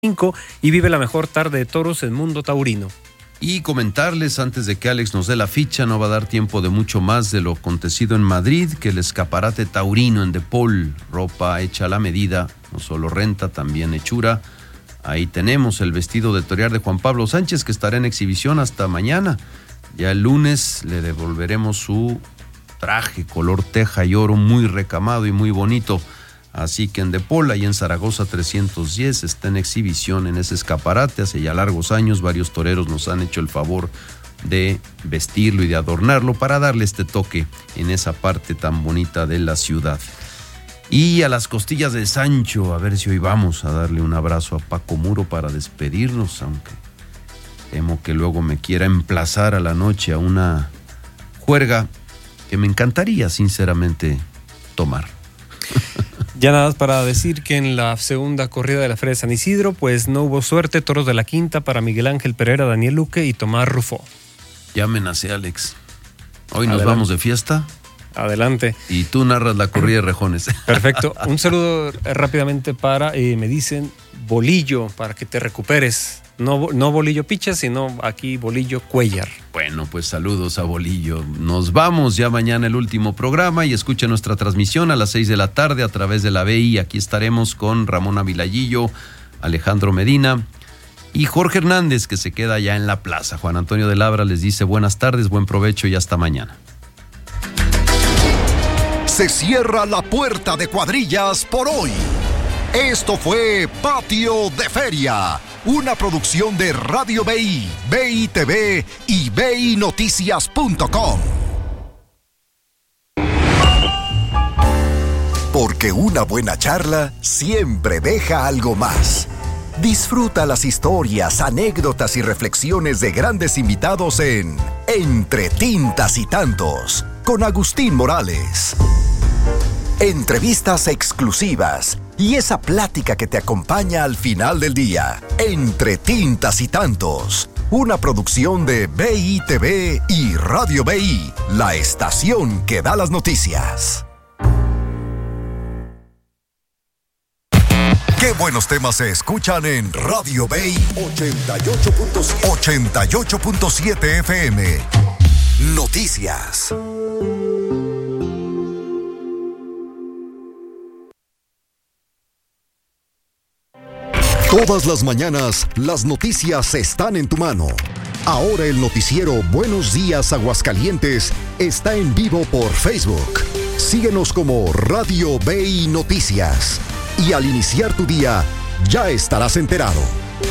y vive la mejor tarde de toros en Mundo Taurino. Y comentarles, antes de que Alex nos dé la ficha, no va a dar tiempo de mucho más de lo acontecido en Madrid, que el escaparate taurino en De Paul, ropa hecha a la medida, no solo renta, también hechura. Ahí tenemos el vestido de torear de Juan Pablo Sánchez, que estará en exhibición hasta mañana. Ya el lunes le devolveremos su traje color teja y oro muy recamado y muy bonito. Así que en De Paul, ahí en Zaragoza 310, está en exhibición en ese escaparate. Hace ya largos años varios toreros nos han hecho el favor de vestirlo y de adornarlo para darle este toque en esa parte tan bonita de la ciudad. Y a las costillas de Sancho, a ver si hoy vamos a darle un abrazo a Paco Muro para despedirnos, aunque temo que luego me quiera emplazar a la noche a una juerga que me encantaría sinceramente tomar. Ya nada más para decir que en la segunda corrida de la Feria de San Isidro, pues no hubo suerte. Toros de la quinta para Miguel Ángel Pereira, Daniel Luque y Tomás Rufo. Ya amenacé, Alex. Hoy nos vamos de fiesta. Adelante. Y tú narras la corrida de rejones. Perfecto. Un saludo rápidamente para, me dicen, Bolillo, para que te recuperes. No Bolillo Picha, sino aquí Bolillo Cuellar. Bueno, pues saludos a Bolillo. Nos vamos ya mañana el último programa y escucha nuestra transmisión a las 6 de la tarde a través de la BI. Aquí estaremos con Ramón Avilayillo, Alejandro Medina y Jorge Hernández, que se queda ya en la plaza. Juan Antonio de Labra les dice buenas tardes, buen provecho y hasta mañana. Se cierra la puerta de cuadrillas por hoy. Esto fue Patio de Feria, una producción de Radio BI, BI TV y BINoticias.com. Porque una buena charla siempre deja algo más. Disfruta las historias, anécdotas y reflexiones de grandes invitados en Entre Tintas y Tantos, con Agustín Morales. Entrevistas exclusivas y esa plática que te acompaña al final del día. Entre Tintas y Tantos, una producción de BI TV y Radio BI, la estación que da las noticias. Qué buenos temas se escuchan en Radio BI 88.7 FM. Noticias. Todas las mañanas, las noticias están en tu mano. Ahora el noticiero Buenos Días Aguascalientes está en vivo por Facebook. Síguenos como Radio BI Noticias. Y al iniciar tu día, ya estarás enterado.